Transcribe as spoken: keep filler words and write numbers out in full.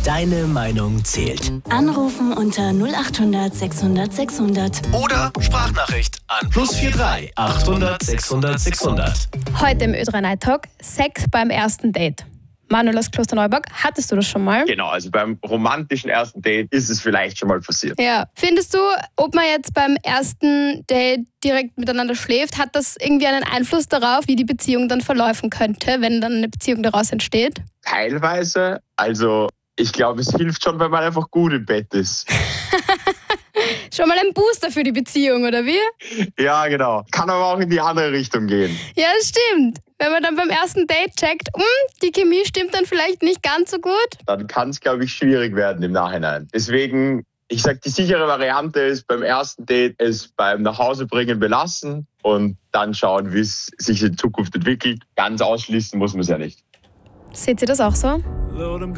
Deine Meinung zählt. Anrufen unter null acht hundert sechshundert sechshundert. Oder Sprachnachricht an plus vier drei achthundert sechshundert sechshundert. Heute im Ö drei Night Talk, Sex beim ersten Date. Manuel aus Klosterneuburg, hattest du das schon mal? Genau, also beim romantischen ersten Date ist es vielleicht schon mal passiert. Ja. Findest du, ob man jetzt beim ersten Date direkt miteinander schläft, hat das irgendwie einen Einfluss darauf, wie die Beziehung dann verlaufen könnte, wenn dann eine Beziehung daraus entsteht? Teilweise, also ich glaube, es hilft schon, wenn man einfach gut im Bett ist. Schon mal ein Booster für die Beziehung, oder wie? Ja, genau. Kann aber auch in die andere Richtung gehen. Ja, das stimmt. Wenn man dann beim ersten Date checkt, hm, die Chemie stimmt dann vielleicht nicht ganz so gut. Dann kann es, glaube ich, schwierig werden im Nachhinein. Deswegen, ich sage, die sichere Variante ist beim ersten Date es beim Nachhausebringen belassen und dann schauen, wie es sich in Zukunft entwickelt. Ganz ausschließen muss man es ja nicht. Seht ihr das auch so?